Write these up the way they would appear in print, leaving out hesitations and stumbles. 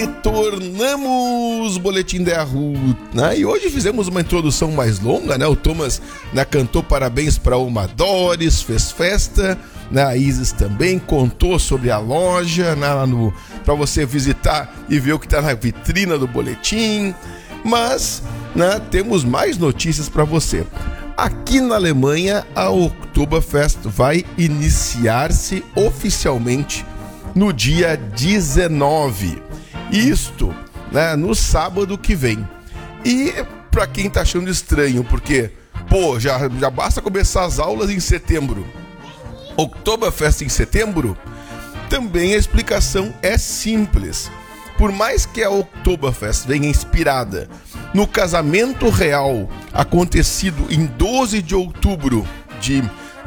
Retornamos, Boletim da Ruth, né? E hoje fizemos uma introdução mais longa, né? O Thomas, né, cantou parabéns para o Madores, fez festa, né? A Isis também contou sobre a loja, né? Para você visitar e ver o que está na vitrina do boletim. Mas, né, temos mais notícias para você. Aqui na Alemanha, a Oktoberfest vai iniciar-se oficialmente no dia 19. Isto, né, no sábado que vem. E para quem tá achando estranho, porque, já basta começar as aulas em setembro. Oktoberfest em setembro? Também a explicação é simples. Por mais que a Oktoberfest venha inspirada no casamento real acontecido em 12 de outubro de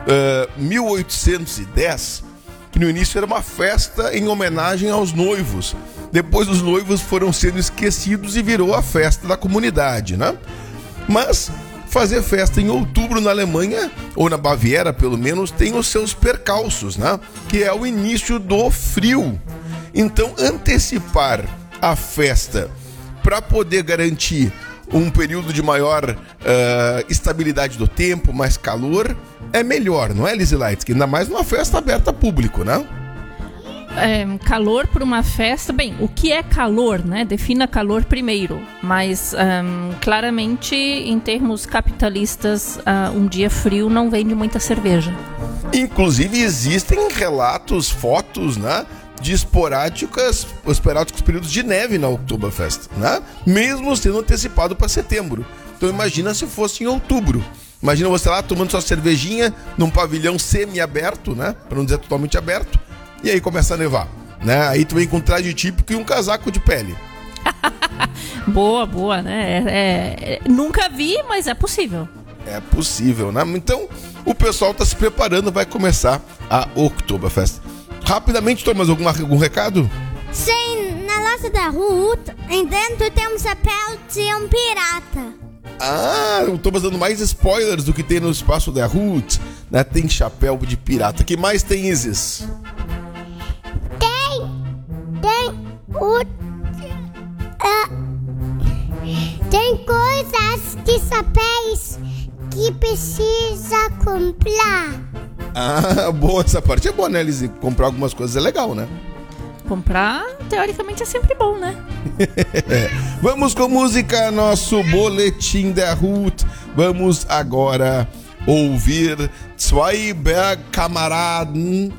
1810, que no início era uma festa em homenagem aos noivos. Depois os noivos foram sendo esquecidos e virou a festa da comunidade, né? Mas fazer festa em outubro na Alemanha, ou na Baviera pelo menos, tem os seus percalços, né? Que é o início do frio. Então antecipar a festa para poder garantir um período de maior estabilidade do tempo, mais calor, é melhor, não é, Lizzy Leitsky? Ainda mais numa festa aberta a público, né? Calor para uma festa, bem, o que é calor, né? Defina calor primeiro, mas claramente em termos capitalistas, um dia frio não vende muita cerveja. Inclusive existem relatos, fotos, né, de esporádicos períodos de neve na Oktoberfest, né? Mesmo sendo antecipado para setembro. Então imagina se fosse em outubro. Imagina você lá tomando sua cervejinha num pavilhão semi-aberto, né? Para não dizer totalmente aberto. E aí começa a nevar, né? Aí tu vem com um traje típico e um casaco de pele. Boa, né? Nunca vi, mas é possível. É possível, né? Então, o pessoal tá se preparando, vai começar a Oktoberfest. Rapidamente, Thomas, algum recado? Sim, na loja da Ruth, em dentro tem um chapéu de um pirata. O Thomas dando mais spoilers do que tem no espaço da Ruth, né? Tem chapéu de pirata. O que mais tem, Isis? Tem coisas de chapéus que precisa comprar. Boa, essa parte é boa, né, Lizzy? Comprar algumas coisas é legal, né? Comprar, teoricamente, é sempre bom, né? Vamos com música, nosso Boletim da Ruth. Vamos agora ouvir Zwei Bergkameraden,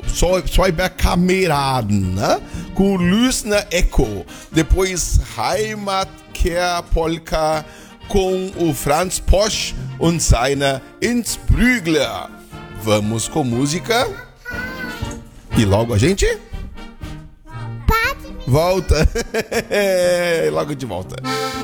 né? Com Lüsner Echo. Depois Heimatkehr-Polka com o Franz Posch und seine Innsprügler. Vamos com música. E logo a gente volta. Logo de volta.